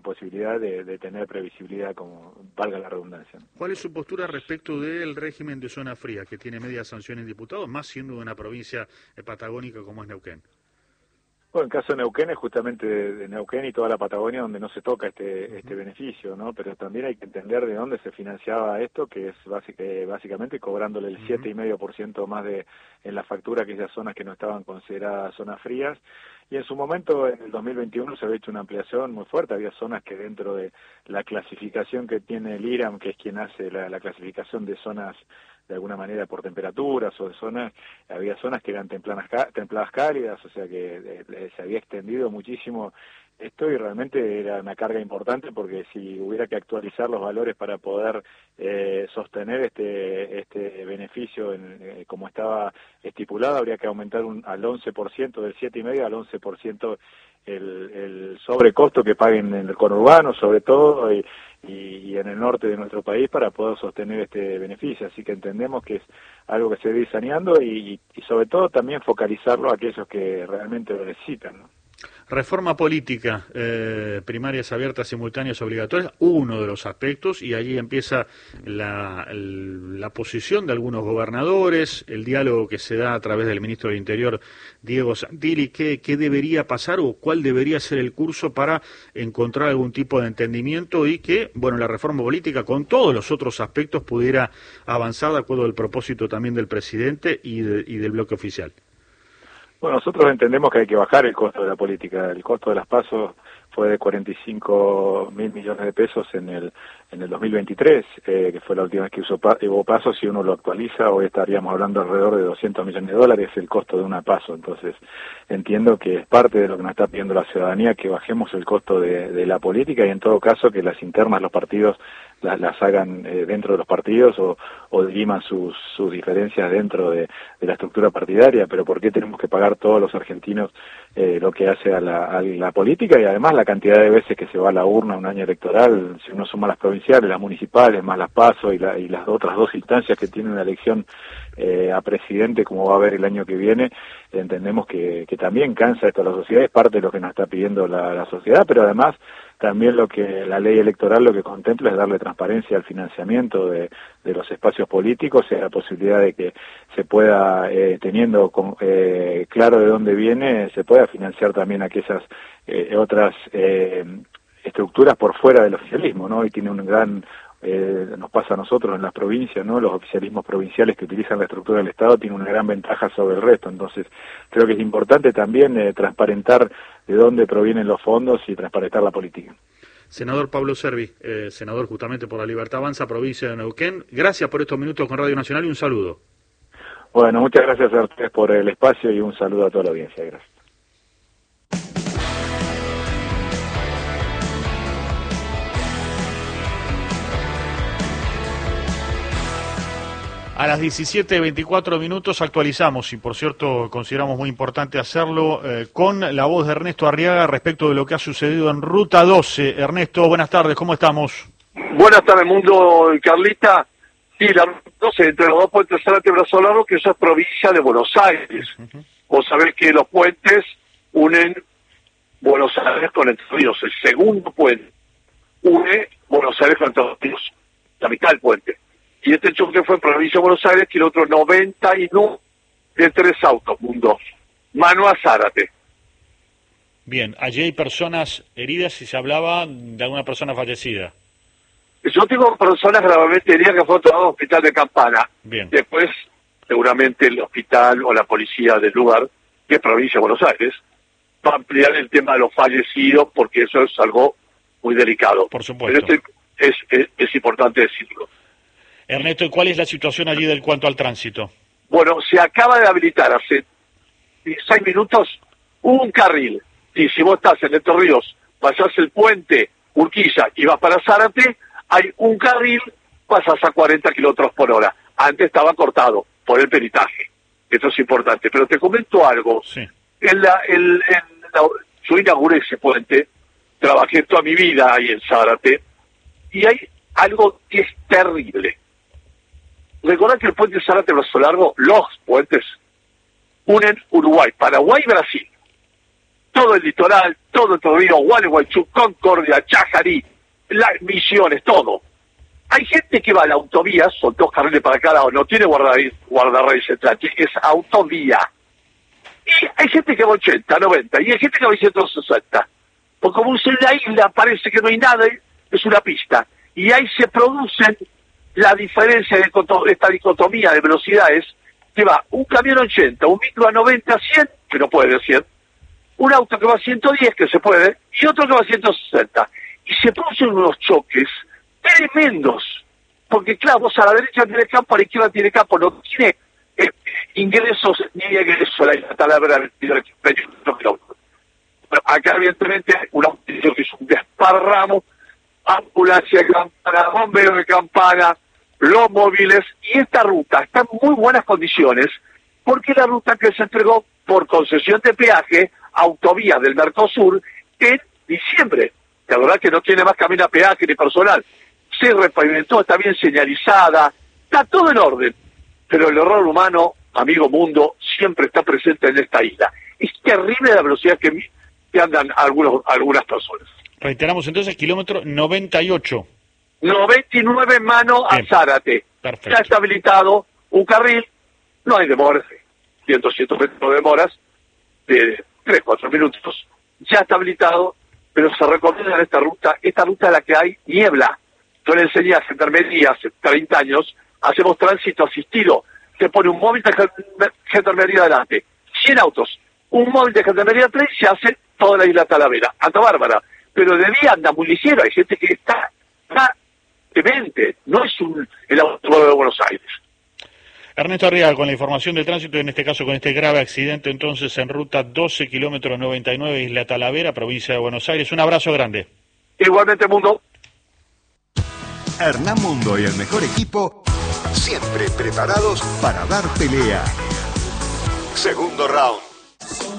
posibilidad de tener previsibilidad, como valga la redundancia. ¿Cuál es su postura respecto del régimen de zona fría, que tiene media sanción en diputados, más siendo de una provincia patagónica como es Neuquén? Bueno, en caso de Neuquén es justamente de Neuquén y toda la Patagonia donde no se toca este beneficio, ¿no? Pero también hay que entender de dónde se financiaba esto, que es básicamente cobrándole el 7,5% más en la factura a aquellas zonas que no estaban consideradas zonas frías. Y en su momento, en el 2021, se había hecho una ampliación muy fuerte. Había zonas que dentro de la clasificación que tiene el IRAM, que es quien hace la clasificación de zonas de alguna manera por temperaturas o de zonas, había zonas que eran templadas cálidas, o sea que se había extendido muchísimo esto y realmente era una carga importante, porque si hubiera que actualizar los valores para poder sostener este beneficio como estaba estipulado, habría que aumentar al 11%, del 7,5% al 11% el sobrecosto que paguen en el conurbano, sobre todo, y en el norte de nuestro país, para poder sostener este beneficio. Así que entendemos que es algo que se debe ir saneando y sobre todo también focalizarlo a aquellos que realmente lo necesitan, ¿no? Reforma política, primarias abiertas, simultáneas, obligatorias, uno de los aspectos, y allí empieza la posición de algunos gobernadores, el diálogo que se da a través del ministro del Interior, Diego Santilli. ¿Qué debería pasar o cuál debería ser el curso para encontrar algún tipo de entendimiento y que, bueno, la reforma política con todos los otros aspectos pudiera avanzar de acuerdo al propósito también del presidente y del bloque oficial? Bueno, nosotros entendemos que hay que bajar el costo de la política. El costo de las PASO fue de 45.000 millones de pesos en el 2023, que fue la última vez que hubo PASO. Si uno lo actualiza, hoy estaríamos hablando alrededor de 200 millones de dólares el costo de una PASO. Entonces, entiendo que es parte de lo que nos está pidiendo la ciudadanía, que bajemos el costo de la política, y en todo caso que las internas, los partidos, las hagan dentro de los partidos o diriman sus diferencias dentro de la estructura partidaria. Pero ¿por qué tenemos que pagar todos los argentinos lo que hace a la política? Y además la cantidad de veces que se va a la urna un año electoral, si uno suma las provinciales, las municipales, más las PASO y las otras dos instancias que tienen una elección a presidente, como va a haber el año que viene, entendemos que también cansa esto a la sociedad. Es parte de lo que nos está pidiendo la sociedad, pero además también lo que la ley electoral lo que contempla es darle transparencia al financiamiento de los espacios políticos, y la posibilidad de que se pueda, teniendo claro de dónde viene, se pueda financiar también aquellas otras estructuras por fuera del oficialismo, ¿no? Y tiene un gran, nos pasa a nosotros en las provincias, ¿no? Los oficialismos provinciales que utilizan la estructura del Estado tienen una gran ventaja sobre el resto. Entonces, creo que es importante también transparentar de dónde provienen los fondos y transparentar la política. Senador Pablo Servi, senador justamente por La Libertad Avanza, provincia de Neuquén, gracias por estos minutos con Radio Nacional y un saludo. Bueno, muchas gracias a ustedes por el espacio y un saludo a toda la audiencia. Gracias. A las 17:24 actualizamos, y por cierto consideramos muy importante hacerlo, con la voz de Ernesto Arriaga respecto de lo que ha sucedido en Ruta 12. Ernesto, buenas tardes, ¿cómo estamos? Buenas tardes, mundo, Carlita. Sí, la Ruta 12, entre los dos puentes Zárate y Brazo Largo, que eso es provincia de Buenos Aires. Vos sabés que los puentes unen Buenos Aires con Entre Ríos. El segundo puente une Buenos Aires con Entre Ríos, la mitad del puente. Y este choque fue en provincia de Buenos Aires, kilómetro 99 de 3 autos, mundo. Mano a Zárate. Bien, allí hay personas heridas y se hablaba de alguna persona fallecida. Yo tengo personas gravemente heridas que fueron trasladadas al hospital de Campana. Bien. Después, seguramente el hospital o la policía del lugar, que es provincia de Buenos Aires, va a ampliar el tema de los fallecidos, porque eso es algo muy delicado. Por supuesto. Pero es importante decirlo. Ernesto, ¿y cuál es la situación allí del cuanto al tránsito? Bueno, se acaba de habilitar hace 16 minutos un carril. Y si vos estás en Entre Ríos, pasás el puente Urquiza y vas para Zárate, hay un carril, pasás a 40 kilómetros por hora. Antes estaba cortado por el peritaje. Esto es importante. Pero te comento algo. Sí. Yo inauguré ese puente, trabajé toda mi vida ahí en Zárate, y hay algo que es terrible. Recordad que el puente Zárate Brazo Largo, los puentes, unen Uruguay, Paraguay y Brasil. Todo el litoral, todo el Río, Gualeguaychú, Concordia, Chajarí, las Misiones, todo. Hay gente que va a la autovía, son 2 carriles para cada lado, no tiene guardarraíl central, es autovía. Y hay gente que va 80, 90, y hay gente que va 160. Porque como es en la isla, parece que no hay nada, es una pista. Y ahí se producen la diferencia de esta dicotomía de velocidades, que va un camión 80, un micro a 90, 100, que no puede ir 100, un auto que va a 110, que se puede, y otro que va a 160. Y se producen unos choques tremendos, porque claro, vos a la derecha tiene campo, a la izquierda tiene campo, no tiene ingresos ni egresos a la isla Talavera de 22 kilómetros. Pero acá evidentemente un auto que es un desparramo, ambulancia de campana, bombero de campana, los móviles, y esta ruta está en muy buenas condiciones, porque la ruta que se entregó por concesión de peaje, autovías del Mercosur, en diciembre. La verdad que no tiene más camino a peaje ni personal. Se repavimentó, está bien señalizada, está todo en orden. Pero el error humano, amigo mundo, siempre está presente en esta isla. Es terrible la velocidad que andan algunas personas. Reiteramos entonces, kilómetro 98. 99 mano a Zárate. Perfecto. Ya está habilitado un carril, no hay demoras, 100, 200 metros de demoras, de 3, 4 minutos. Ya está habilitado, pero se recomienda esta ruta en la que hay niebla. Yo le enseñé a Gendarmería hace 30 años, hacemos tránsito asistido. Se pone un móvil de Gendarmería adelante, 100 autos, un móvil de Gendarmería atrás y se hace toda la isla Talavera. Anda bárbara. Pero de día anda muy ligero, hay gente que está demente, no es el automóvil de Buenos Aires. Ernesto Arriaga, con la información del tránsito, en este caso con este grave accidente entonces en ruta 12 kilómetros 99, Isla Talavera, provincia de Buenos Aires. Un abrazo grande. Igualmente, Mundo. Hernán Mundo y el mejor equipo, siempre preparados para dar pelea. Segundo round.